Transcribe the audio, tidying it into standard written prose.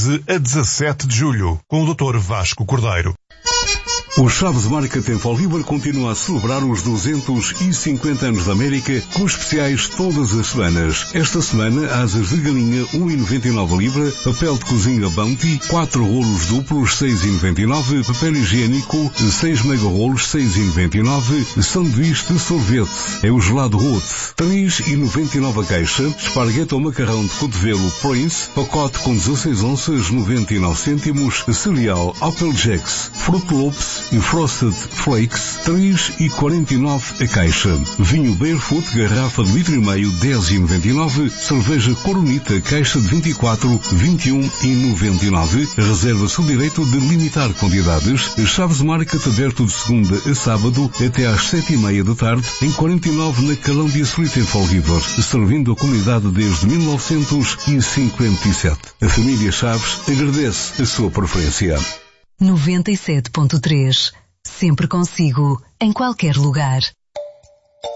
15 a 17 de julho, com o Dr. Vasco Cordeiro. O Chaves Market em Fall River continua a celebrar os 250 anos da América com especiais todas as semanas. Esta semana, asas de galinha 1,99 libra, papel de cozinha Bounty, 4 rolos duplos 6,99, papel higiênico 6 mega rolos 6,99, sanduíche de sorvete é o gelado Roots, 3,99 a caixa, esparguete ou macarrão de cotovelo Prince, pacote com 16 onças 99 cêntimos, cereal Apple Jacks, Fruit Loops e Frosted Flakes, 3,49 a caixa. Vinho Barefoot, garrafa de 1,5 litro, 10,99. Cerveja Coronita, caixa de 24, 21,99. Reserva-se o direito de limitar quantidades. Chaves Market aberto de segunda a sábado até às 7:30 da tarde, em 49 na Columbia Street em Fall River, servindo a comunidade desde 1957. A família Chaves agradece a sua preferência. 97.3. Sempre consigo, em qualquer lugar.